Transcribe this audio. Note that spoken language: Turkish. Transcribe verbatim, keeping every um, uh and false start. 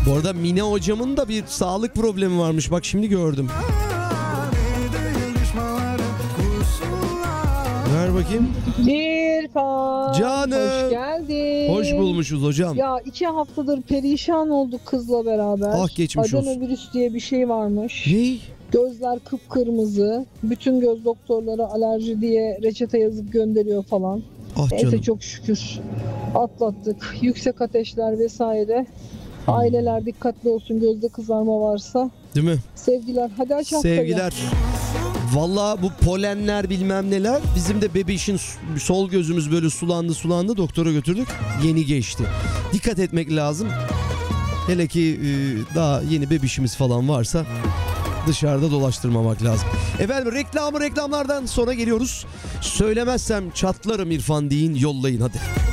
Bu arada Mine hocamın da bir sağlık problemi varmış. Bak şimdi gördüm. Ver bakayım. İrfan. Canım. Hoş geldin. Hoş bulmuşuz hocam. Ya iki haftadır perişan olduk kızla beraber. Ah, geçmiş olsun. Adenovirüs diye bir şey varmış. Ne? Gözler kıpkırmızı. Bütün göz doktorları alerji diye reçete yazıp gönderiyor falan. Ah Neyse canım. çok şükür atlattık. Yüksek ateşler vesaire. Aileler dikkatli olsun, gözde kızarma varsa. Değil mi? Sevgiler. Hadi aç haftayı. Sevgiler. Valla bu polenler bilmem neler. Bizim de bebişin sol gözümüz böyle sulandı sulandı. Doktora götürdük. Yeni geçti. Dikkat etmek lazım. Hele ki daha yeni bebişimiz falan varsa dışarıda dolaştırmamak lazım. Efendim reklamı reklamlardan sonra geliyoruz. Söylemezsem çatlarım İrfan deyin, yollayın hadi.